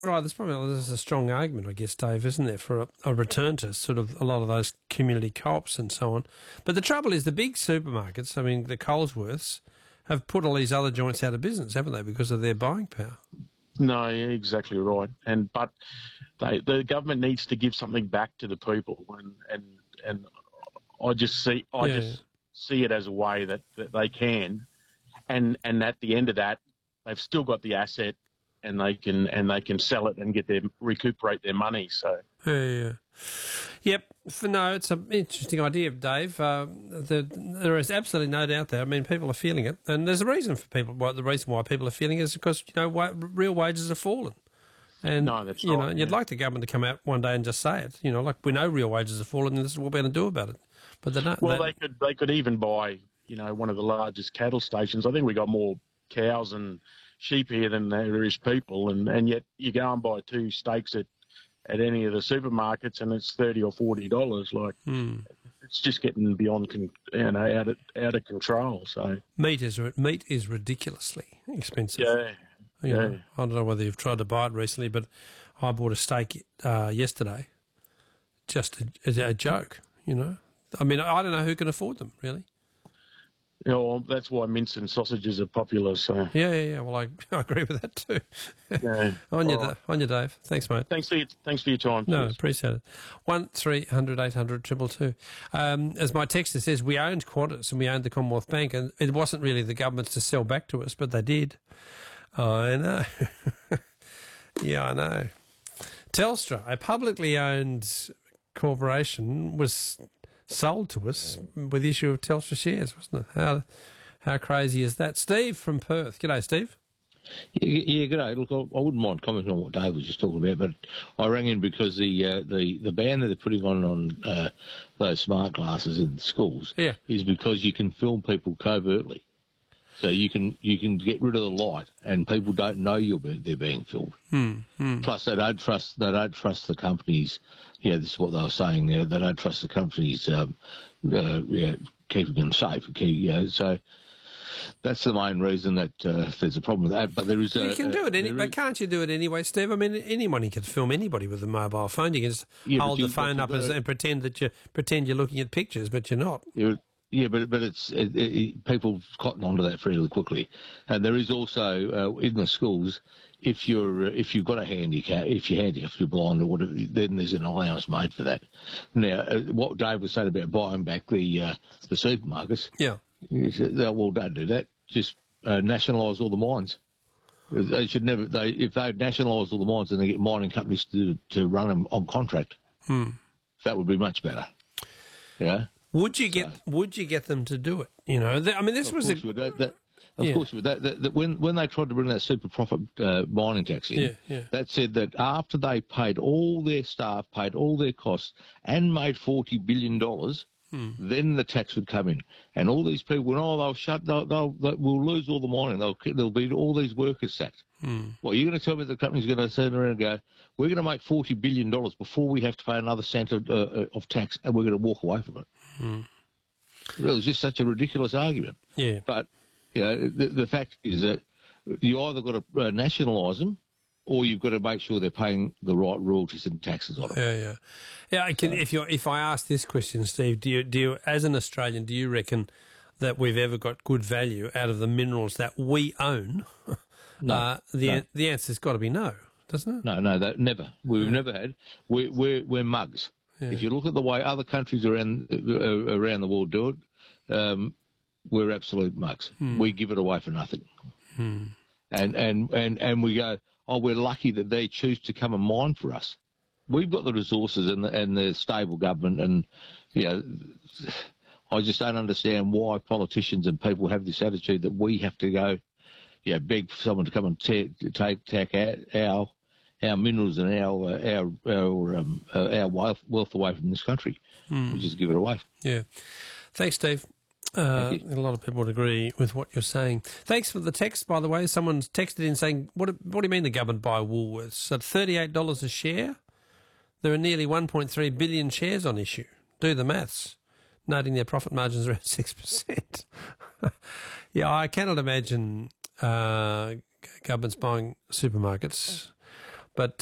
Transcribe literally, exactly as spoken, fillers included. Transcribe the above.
Right, there's probably there's a strong argument, I guess, Dave, isn't there, for a, a return to sort of a lot of those community co-ops and so on. But the trouble is the big supermarkets, I mean, the Colesworths, have put all these other joints out of business, haven't they, because of their buying power? No, you're exactly right. And but they, the government needs to give something back to the people, and and, and I just see I Yeah. just see it as a way that, that they can, and and at the end of that, they've still got the asset. And they can and they can sell it and get their recuperate their money. So Yeah, yeah. Yep. For, no, it's an interesting idea, Dave. Uh, the, there is absolutely no doubt there. I mean, people are feeling it, and there's a reason for people. Why, the reason why people are feeling it is because you know wa- real wages have fallen. And no, that's you right, know, and you'd yeah. like the government to come out one day and just say it. You know, like we know real wages have fallen, and this is what we're going to do about it. But they don't. Well, they, they could they could even buy you know one of the largest cattle stations. I think we got more cows and sheep here than there is people, and, and yet you go and buy two steaks at, at any of the supermarkets and it's thirty or forty dollars. Like hmm. it's just getting beyond con, you know out of out of control. So meat is meat is ridiculously expensive. yeah, You know, yeah. I don't know whether you've tried to buy it recently, but I bought a steak uh, yesterday. Just a, a, a joke, you know. I mean, I don't know who can afford them, really. You know, that's why mince and sausages are popular. So Yeah, yeah, yeah. Well, I, I agree with that too. yeah. on you, All right. on you, Dave. Thanks, mate. Thanks for your, thanks for your time. No, Cheers. appreciate it. One three hundred eight hundred triple two. Um, as my texter says, we owned Qantas and we owned the Commonwealth Bank, and it wasn't really the government's to sell back to us, but they did. I know. Yeah, I know. Telstra, a publicly owned corporation, was sold to us with the issue of Telstra shares, wasn't it? How how crazy is that? Steve from Perth. G'day, Steve. Yeah, yeah, g'day. Look, I, I wouldn't mind commenting on what Dave was just talking about, but I rang in because the uh, the the ban that they're putting on on uh, those smart glasses in schools Yeah. is because you can film people covertly, so you can you can get rid of the light, and people don't know you're be, they're being filmed. Hmm, hmm. Plus, they don't trust they don't trust the companies. Yeah, this is what they were saying there. They don't trust the companies. Um, uh, yeah, keeping them safe. Keep, you know, so. That's the main reason that uh, there's a problem with that. But there is a, You can do it, any, there but is- can't you do it anyway, Steve? I mean, anyone can film anybody with a mobile phone. You can just Yeah, but hold you- the phone but up you as, gotta- and pretend that you pretend you're looking at pictures, but you're not. Yeah, yeah, but but it's it, it, people cotton onto that fairly quickly, and there is also uh, in the schools, if you're uh, if you've got a handicap, if you're handicapped, if you're blind or whatever, then there's an allowance made for that. Now, uh, what Dave was saying about buying back the uh, the supermarkets, Yeah. he said, "Oh, well, don't do that. Just uh, nationalise all the mines. They should never. They if they nationalise all the mines, then they get mining companies to to run them on contract. Hmm. That would be much better. Yeah." Would you get Would you get them to do it? You know, th- I mean, this Of was course a you would. That, that, of Yeah. course you would. That, that, that when when they tried to bring that super profit uh, mining tax in, Yeah, yeah. that said that after they paid all their staff, paid all their costs, and made forty billion dollars, Hmm. then the tax would come in, and all these people, went, oh, they'll shut, they'll, they'll, they'll we'll lose all the mining. They'll there'll be all these workers sacked. Hmm. Well, you're going to tell me the company's going to turn around and go, we're going to make forty billion dollars before we have to pay another cent of, uh, of tax, and we're going to walk away from it. Hmm. It was just such a ridiculous argument. Yeah. But you know, the, the fact is that you either got to uh, nationalise them, or you've got to make sure they're paying the right royalties and taxes on them. Yeah, yeah, yeah. I can, if you if I ask this question, Steve, do you do you, as an Australian, do you reckon that we've ever got good value out of the minerals that we own? No, uh, the no. the answer's got to be no, doesn't it? No, no, that never. We've never had. We're we're, we're mugs. Yeah. If you look at the way other countries around uh, around the world do it, um, we're absolute mugs. Hmm. We give it away for nothing. And, and and and we go, oh, we're lucky that they choose to come and mine for us. We've got the resources and the, and the stable government, and you know, I just don't understand why politicians and people have this attitude that we have to go, yeah, beg for someone to come and take take take our our, our minerals and our uh, our our, um, uh, our wealth, wealth away from this country. We just give it away. Yeah. Thanks, Steve. Uh, Thank you. a lot of people would agree with what you're saying. Thanks for the text, by the way. Someone's texted in saying, what, what do you mean the government buy Woolworths? At thirty-eight dollars a share, there are nearly one point three billion shares on issue. Do the maths. Noting their profit margins around six percent. Yeah, I cannot imagine uh, governments buying supermarkets. But